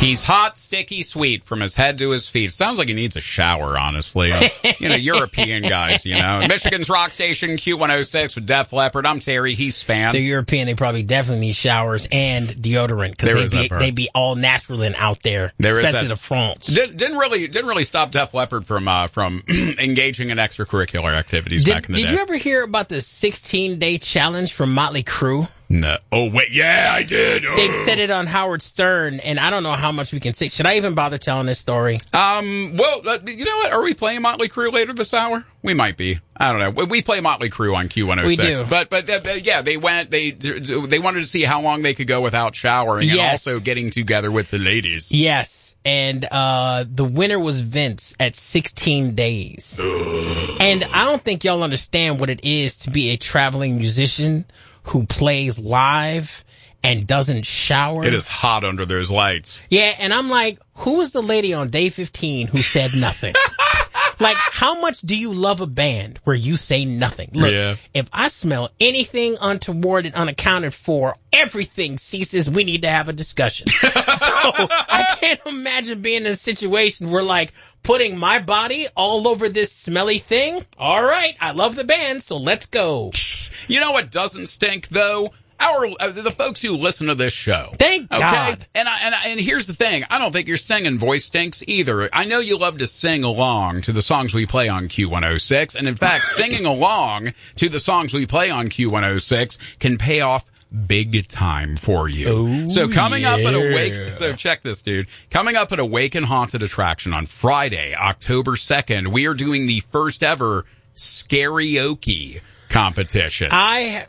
He's hot, sticky, sweet from his head to his feet. Sounds like he needs a shower, honestly. European guys, Michigan's Rock Station, Q106 with Def Leppard. I'm Terry. He's Span. They're European. They probably definitely need showers and deodorant because they be all natural and out there, especially the France. Didn't really stop Def Leppard from engaging in extracurricular activities back in the day. Did you ever hear about the 16-day challenge from Motley Crue? No. Oh, wait. Yeah, I did. They said it on Howard Stern, and I don't know how much we can say. Should I even bother telling this story? Well, you know what? Are we playing Motley Crue later this hour? We might be. I don't know. We play Motley Crue on Q106. We do. But yeah, they wanted to see how long they could go without showering and also getting together with the ladies. Yes. And the winner was Vince at 16 days. And I don't think y'all understand what it is to be a traveling musician who plays live and doesn't shower. It is hot under those lights. Yeah, and I'm like, who was the lady on day 15 who said nothing? Like, how much do you love a band where you say nothing? Look, if I smell anything untoward and unaccounted for, everything ceases. We need to have a discussion. So I can't imagine being in a situation where, like, putting my body all over this smelly thing. All right, I love the band, so let's go. You know what doesn't stink, though? The folks who listen to this show. Thank God. And here's the thing. I don't think your singing voice stinks either. I know you love to sing along to the songs we play on Q106. And in fact, singing along to the songs we play on Q106 can pay off big time for you. Oh, so coming up at so check this, dude. Coming up at Awaken Haunted Attraction on Friday, October 2nd, we are doing the first ever Scarioke competition. I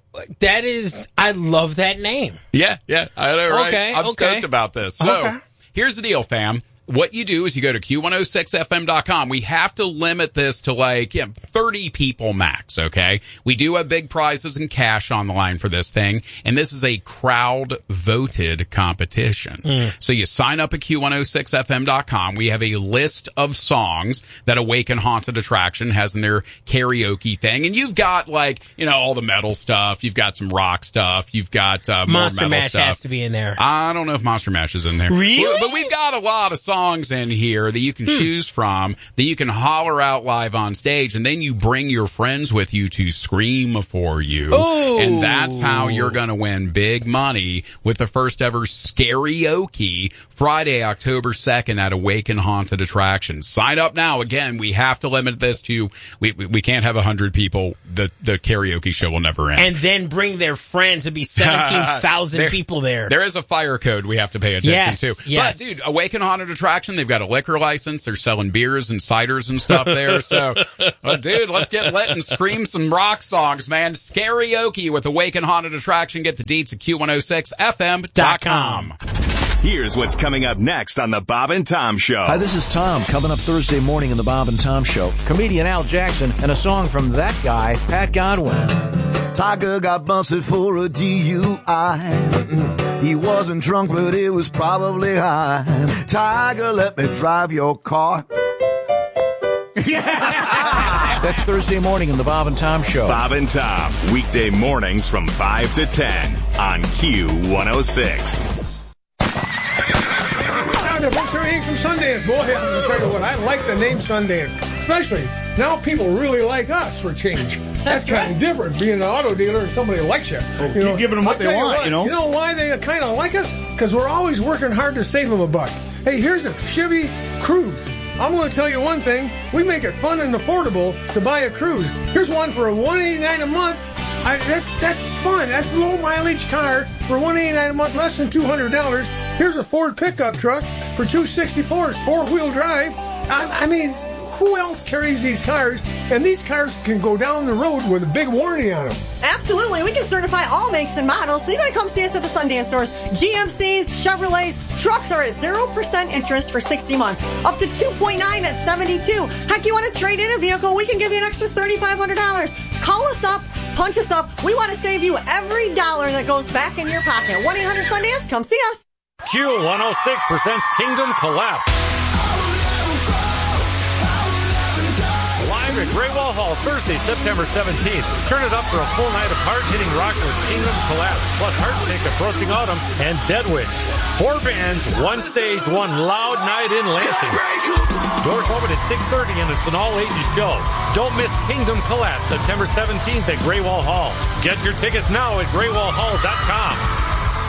love that name. Yeah, I know, right? Okay, I'm stoked about this. So, here's the deal, fam. What you do is you go to Q106FM.com. We have to limit this to 30 people max, okay? We do have big prizes and cash on the line for this thing, and this is a crowd-voted competition. So you sign up at Q106FM.com. We have a list of songs that Awaken Haunted Attraction has in their karaoke thing, and you've got, all the metal stuff. You've got some rock stuff. You've got more Monster metal Mash stuff. has to be in there. I don't know if Monster Mash is in there. Really? But we've got a lot of songs in here that you can choose from, that you can holler out live on stage, and then you bring your friends with you to scream for you. Ooh. And that's how you're going to win big money with the first ever Scarioke Friday, October 2nd at Awaken Haunted Attraction. Sign up now. Again, we have to limit this to, we can't have 100 people. The karaoke show will never end. And then bring their friends. It'd be 17,000 people there. There is a fire code we have to pay attention to. Yes. But, dude, Awaken Haunted Attraction, they've got a liquor license. They're selling beers and ciders and stuff there. So, dude, let's get lit and scream some rock songs, man. Scarioke with Awaken Haunted Attraction. Get the deets at Q106FM.com. Here's what's coming up next on the Bob and Tom Show. Hi, this is Tom. Coming up Thursday morning in the Bob and Tom Show. Comedian Al Jackson and a song from that guy, Pat Godwin. Tiger got busted for a DUI. He wasn't drunk, but it was probably high. Tiger, let me drive your car. That's Thursday morning in the Bob and Tom Show. Bob and Tom, weekday mornings from 5 to 10 on Q106. From Sundance, boy, I'm going to tell you what, I like the name Sundance. Especially now people really like us for change. That's kind of different, being an auto dealer and somebody likes you. Keep giving them what they want, You know why they kind of like us? Because we're always working hard to save them a buck. Hey, here's a Chevy Cruze. I'm going to tell you one thing. We make it fun and affordable to buy a Cruze. Here's one for $189 a month. That's fun. That's a low mileage car for $189 a month, less than $200. Here's a Ford pickup truck for $264. It's 4-wheel drive. I mean, who else carries these cars? And these cars can go down the road with a big warranty on them. Absolutely. We can certify all makes and models. So you got to come see us at the Sundance stores. GMCs, Chevrolets, trucks are at 0% interest for 60 months. Up to 2.9 at 72. Heck, you want to trade in a vehicle? We can give you an extra $3,500. Call us up. Punch us up. We want to save you every dollar that goes back in your pocket. 1-800-SUNDANCE. Come see us. Q106 presents Kingdom Collapse. Live live at Great Wall Hall Thursday, September 17th. Turn it up for a full night of hard-hitting rock with Kingdom Collapse, plus Heartsick, Approaching Autumn, and Deadwish. 4 bands, 1 stage, 1 loud night in Lansing. Doors open at 6:30 and it's an all-ages show. Don't miss Kingdom Collapse, September 17th at Great Wall Hall. Get your tickets now at greatwallhall.com.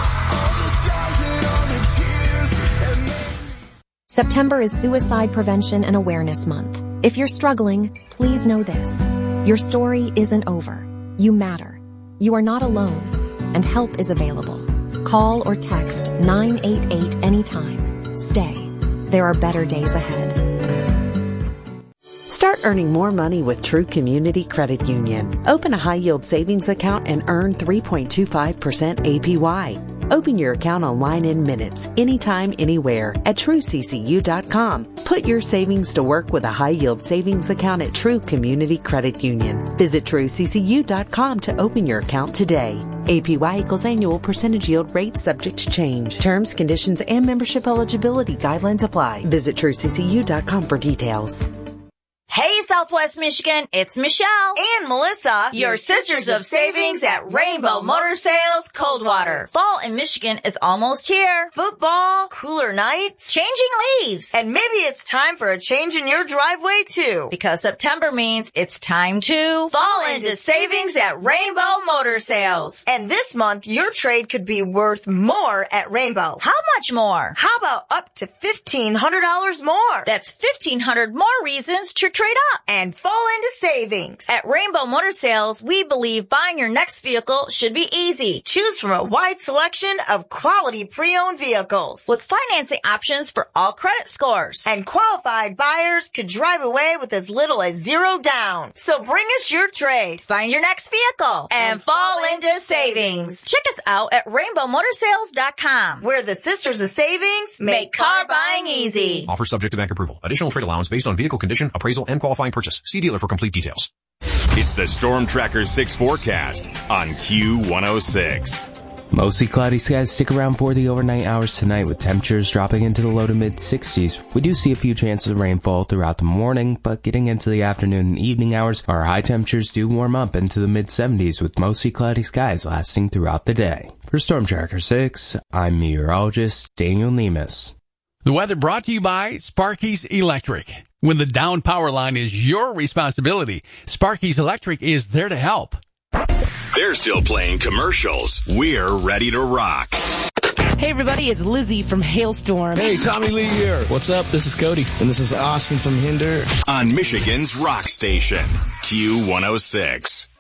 September is Suicide Prevention and Awareness Month. If you're struggling, please know this. Your story isn't over. You matter. You are not alone, and help is available. Call or text 988 anytime. Stay. There are better days ahead. Start earning more money with True Community Credit Union. Open a high-yield savings account and earn 3.25% APY. Open your account online in minutes, anytime, anywhere at TrueCCU.com. Put your savings to work with a high-yield savings account at True Community Credit Union. Visit TrueCCU.com to open your account today. APY equals annual percentage yield rate subject to change. Terms, conditions, and membership eligibility guidelines apply. Visit TrueCCU.com for details. Hey, Southwest Michigan, it's Michelle and Melissa, your sisters of savings at Rainbow Motor Sales Coldwater. Fall in Michigan is almost here. Football, cooler nights, changing leaves. And maybe it's time for a change in your driveway too, because September means it's time to fall into savings at Rainbow Motor Sales. And this month, your trade could be worth more at Rainbow. How much more? How about up to $1,500 more? That's $1,500 more reasons to trade up and fall into savings. At Rainbow Motor Sales, we believe buying your next vehicle should be easy. Choose from a wide selection of quality pre-owned vehicles with financing options for all credit scores. And qualified buyers could drive away with as little as $0 down. So bring us your trade, find your next vehicle, and fall into savings. Check us out at rainbowmotorsales.com, where the sisters of savings make car buying easy. Offer subject to bank approval. Additional trade allowance based on vehicle condition, appraisal, and qualifying purchase. See dealer for complete details. It's the Storm Tracker 6 forecast on Q106. Mostly cloudy skies stick around for the overnight hours tonight, with temperatures dropping into the low to mid 60s. We do see a few chances of rainfall throughout the morning, but getting into the afternoon and evening hours, our high temperatures do warm up into the mid 70s, with mostly cloudy skies lasting throughout the day. For Storm Tracker 6, I'm meteorologist Daniel Nemus. The weather brought to you by Sparky's Electric. When the down power line is your responsibility, Sparky's Electric is there to help. They're still playing commercials. We're ready to rock. Hey everybody, it's Lizzie from Hailstorm. Hey, Tommy Lee here. What's up? This is Cody. And this is Austin from Hinder. On Michigan's rock station, Q106.